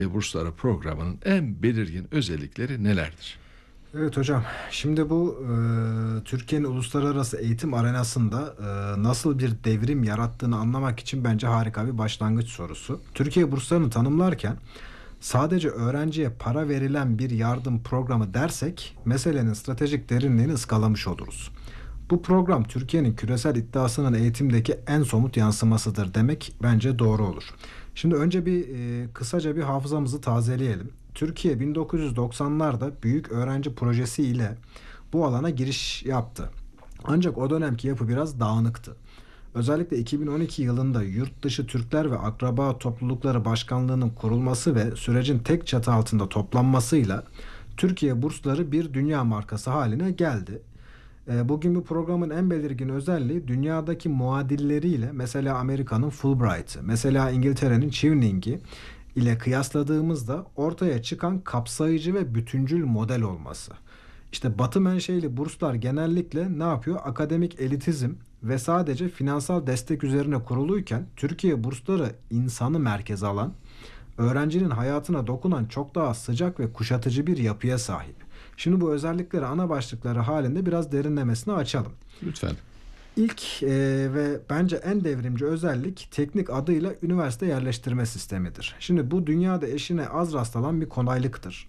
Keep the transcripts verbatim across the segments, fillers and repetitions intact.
Bursları programının en belirgin özellikleri nelerdir? Evet hocam, şimdi bu e, Türkiye'nin uluslararası eğitim arenasında e, nasıl bir devrim yarattığını anlamak için bence harika bir başlangıç sorusu. Türkiye burslarını tanımlarken sadece öğrenciye para verilen bir yardım programı dersek meselenin stratejik derinliğini ıskalamış oluruz. Bu program Türkiye'nin küresel iddiasının eğitimdeki en somut yansımasıdır demek bence doğru olur. Şimdi önce bir e, kısaca bir hafızamızı tazeleyelim. Türkiye bin dokuz yüz doksanlarda büyük öğrenci projesi ile bu alana giriş yaptı. Ancak o dönemki yapı biraz dağınıktı. Özellikle iki bin on iki yılında Yurt Dışı Türkler ve Akraba Toplulukları Başkanlığı'nın kurulması ve sürecin tek çatı altında toplanmasıyla Türkiye bursları bir dünya markası haline geldi. E, Bugün bu programın en belirgin özelliği dünyadaki muadilleriyle, mesela Amerika'nın Fulbright'ı, mesela İngiltere'nin Chevenix'i ile kıyasladığımızda ortaya çıkan kapsayıcı ve bütüncül model olması. İşte Batı menşeli burslar genellikle ne yapıyor? Akademik elitizm ve sadece finansal destek üzerine kuruluyken Türkiye bursları insanı merkeze alan, öğrencinin hayatına dokunan çok daha sıcak ve kuşatıcı bir yapıya sahip. Şimdi bu özellikleri ana başlıkları halinde biraz derinlemesine açalım. Lütfen. İlk e, ve bence en devrimci özellik teknik adıyla üniversite yerleştirme sistemidir. Şimdi bu dünyada eşine az rastlanan bir kolaylıktır.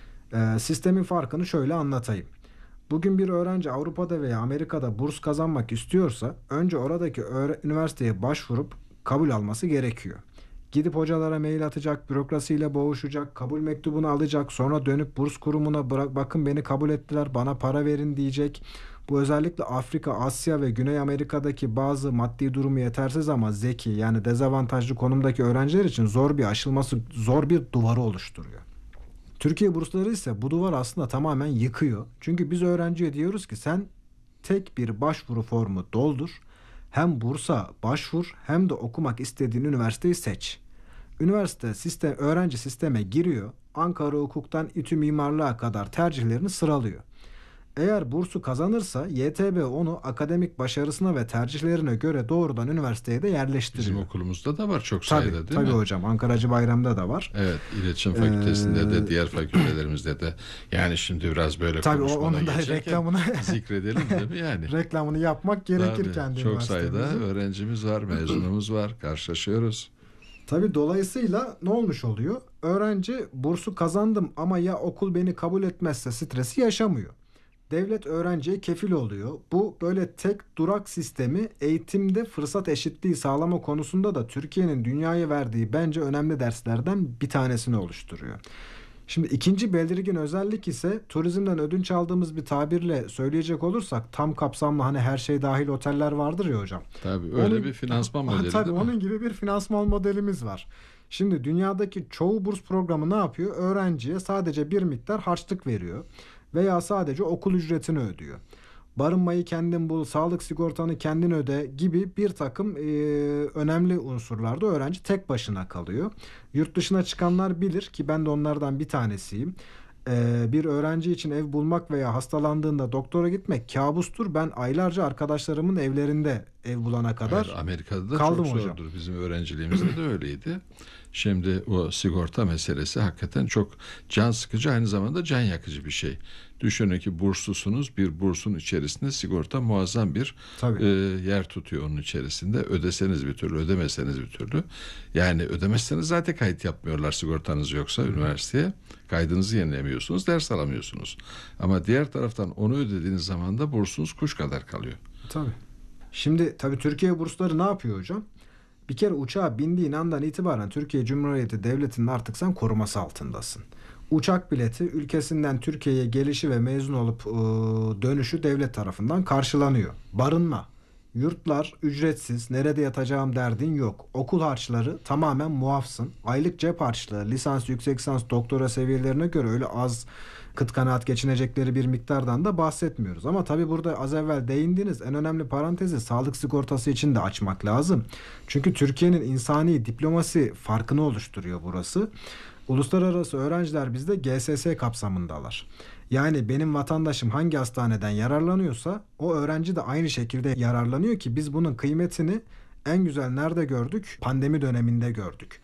E, sistemin farkını şöyle anlatayım. Bugün bir öğrenci Avrupa'da veya Amerika'da burs kazanmak istiyorsa önce oradaki öğre- üniversiteye başvurup kabul alması gerekiyor. Gidip hocalara mail atacak, bürokrasiyle boğuşacak, kabul mektubunu alacak, sonra dönüp burs kurumuna bırak, bakın beni kabul ettiler, bana para verin diyecek. Bu özellikle Afrika, Asya ve Güney Amerika'daki bazı maddi durumu yetersiz ama zeki, yani dezavantajlı konumdaki öğrenciler için zor bir aşılması, zor bir duvarı oluşturuyor. Türkiye bursları ise bu duvar aslında tamamen yıkıyor. Çünkü biz öğrenciye diyoruz ki sen tek bir başvuru formu doldur. Hem bursa başvur hem de okumak istediğin üniversiteyi seç. Üniversite sistem, öğrenci sisteme giriyor. Ankara Hukuk'tan İTÜ Mimarlığa kadar tercihlerini sıralıyor. Eğer bursu kazanırsa Y T B onu akademik başarısına ve tercihlerine göre doğrudan üniversiteye de yerleştiriyor. Bizim okulumuzda da var çok Tabii, sayıda değil tabii mi? hocam. Ankaracı Bayram'da da var. Evet, iletişim fakültesinde Ee, de diğer fakültelerimizde de. Yani şimdi biraz böyle Tabii o- konuşmadan onun da geçerken reklamını zikredelim değil mi yani? reklamını yapmak gerekir Tabii, kendi çok sayıda üniversitemizin. öğrencimiz var, mezunumuz var, karşılaşıyoruz. Tabii dolayısıyla ne olmuş oluyor? Öğrenci bursu kazandım ama ya okul beni kabul etmezse stresi yaşamıyor. Devlet öğrenciye kefil oluyor. Bu böyle tek durak sistemi eğitimde fırsat eşitliği sağlama konusunda da Türkiye'nin dünyaya verdiği bence önemli derslerden bir tanesini oluşturuyor. Şimdi ikinci belirgin özellik ise turizmden ödünç aldığımız bir tabirle söyleyecek olursak tam kapsamlı, hani her şey dahil oteller vardır ya hocam. Tabii öyle Onun, bir finansman modeli tabii değil mi? onun gibi bir finansman modelimiz var. Şimdi dünyadaki çoğu burs programı ne yapıyor? Öğrenciye sadece bir miktar harçlık veriyor veya sadece okul ücretini ödüyor. Barınmayı kendin bul, sağlık sigortanı kendin öde gibi bir takım e, önemli unsurlarda öğrenci tek başına kalıyor. Yurt dışına çıkanlar bilir ki ben de onlardan bir tanesiyim. E, bir öğrenci için ev bulmak veya hastalandığında doktora gitmek kabustur. Ben aylarca arkadaşlarımın evlerinde ev bulana kadar Evet, Amerika'da da kaldım çok hocam. zordur. Bizim öğrenciliğimizde de öyleydi. Şimdi o sigorta meselesi hakikaten çok can sıkıcı, aynı zamanda can yakıcı bir şey. Düşünün ki burslusunuz, bir bursun içerisinde sigorta muazzam bir Tabii. e, yer tutuyor onun içerisinde. Ödeseniz bir türlü, ödemeseniz bir türlü. Yani ödemezseniz zaten kayıt yapmıyorlar sigortanız yoksa üniversiteye. Kaydınızı yenilemiyorsunuz, ders alamıyorsunuz. Ama diğer taraftan onu ödediğiniz zaman da bursunuz kuş kadar kalıyor. Tabii. Şimdi tabii Türkiye bursları ne yapıyor hocam? Bir kere uçağa bindiğin andan itibaren Türkiye Cumhuriyeti Devleti'nin artık sen koruması altındasın. Uçak bileti, ülkesinden Türkiye'ye gelişi ve mezun olup e, dönüşü devlet tarafından karşılanıyor. Barınma, yurtlar ücretsiz, nerede yatacağım derdin yok. Okul harçları tamamen muafsın. Aylık cep harçlığı, lisans, yüksek lisans, doktora seviyelerine göre öyle az kıt kanaat geçinecekleri bir miktardan da bahsetmiyoruz. Ama tabii burada az evvel değindiğiniz en önemli parantezi sağlık sigortası için de açmak lazım. Çünkü Türkiye'nin insani diplomasi farkını oluşturuyor burası. Uluslararası öğrenciler bizde G S S kapsamındalar. Yani benim vatandaşım hangi hastaneden yararlanıyorsa o öğrenci de aynı şekilde yararlanıyor ki biz bunun kıymetini en güzel nerede gördük? Pandemi döneminde gördük.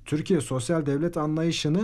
Türkiye sosyal devlet anlayışını